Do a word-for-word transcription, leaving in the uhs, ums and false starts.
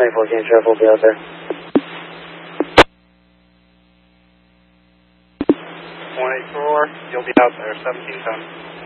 twenty-four King Sheriff will be out there. twenty-four, you'll be out there, seventeen ton.